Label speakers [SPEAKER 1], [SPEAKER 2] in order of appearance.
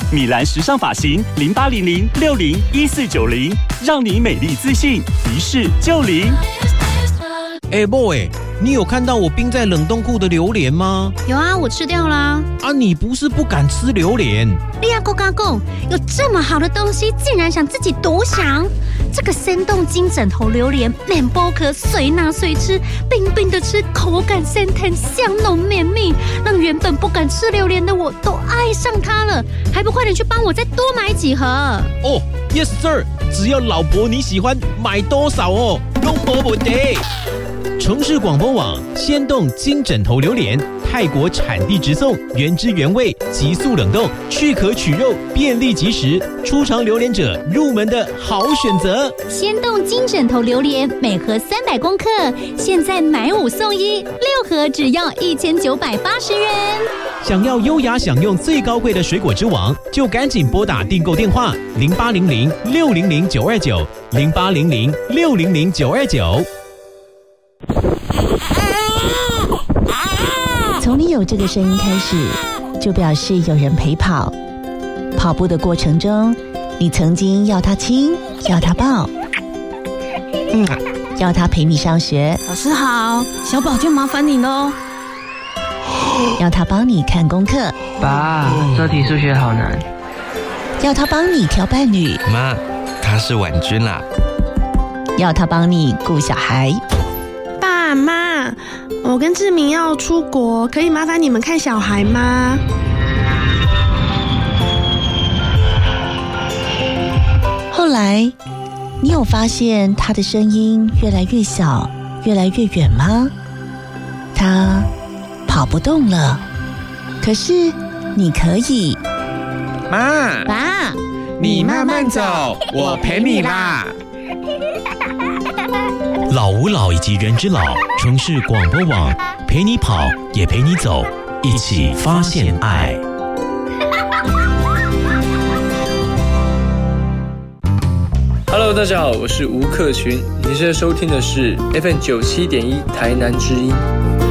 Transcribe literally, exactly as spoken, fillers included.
[SPEAKER 1] 米兰时尚发型零八零零六零一四九零，让你美丽自信，一试就灵。
[SPEAKER 2] 哎、欸、boy， 你有看到我冰在冷冻库的榴莲吗？
[SPEAKER 3] 有啊，我吃掉啦。
[SPEAKER 2] 啊，你不是不敢吃榴莲？
[SPEAKER 3] 利亚够嘎够，有这么好的东西，竟然想自己独享？这个生动金枕头榴莲，面包壳随拿随吃，冰冰的吃，口感鲜甜，香浓绵密，让原本不敢吃榴莲的我都爱上它了。还不快点去帮我再多买几盒？
[SPEAKER 2] 哦 ，Yes sir， 只要老婆你喜欢，买多少哦，都没问题。城市广播网鲜冻金枕头榴莲，泰国产地直送，原汁原味，急速冷冻，去壳取肉，便利即食，初尝榴莲者入门的好选择。
[SPEAKER 3] 鲜冻金枕头榴莲每盒三百公克，现在买五送一，六盒只要一千九百八十元。
[SPEAKER 2] 想要优雅享用最高贵的水果之王，就赶紧拨打订购电话零八零零六零零九二九零八零零六零零九二九。
[SPEAKER 4] 从你有这个声音开始，就表示有人陪跑。跑步的过程中，你曾经要他亲，要他抱，嗯，要他陪你上学。
[SPEAKER 5] 老师好，小宝就麻烦你喽。
[SPEAKER 4] 要他帮你看功课。
[SPEAKER 6] 爸，这题数学好难。
[SPEAKER 4] 要他帮你挑伴侣。
[SPEAKER 7] 妈，他是婉君啦。
[SPEAKER 4] 要他帮你顾小孩。
[SPEAKER 5] 爸妈，我跟志明要出国，可以麻烦你们看小孩吗？
[SPEAKER 4] 后来，你有发现他的声音越来越小，越来越远吗？他跑不动了，可是你可以。
[SPEAKER 7] 妈，
[SPEAKER 4] 爸，
[SPEAKER 7] 你慢慢走，我陪你啦。
[SPEAKER 2] 老吾老以及人之老，城市广播网陪你跑，也陪你走，一起发现爱。
[SPEAKER 8] Hello， 大家好，我是吴克群，你现在收听的是 F M 九七点一台南之音。